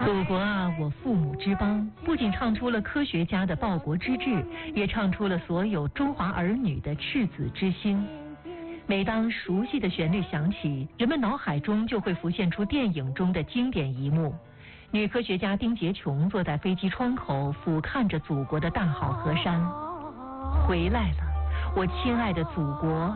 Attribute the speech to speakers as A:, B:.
A: 祖国啊，我父母之邦，不仅唱出了科学家的报国之志，也唱出了所有中华儿女的赤子之心。每当熟悉的旋律响起，人们脑海中就会浮现出电影中的经典一幕：女科学家丁洁琼坐在飞机窗口，俯瞰着祖国的大好河山。回来了，我亲爱的祖国，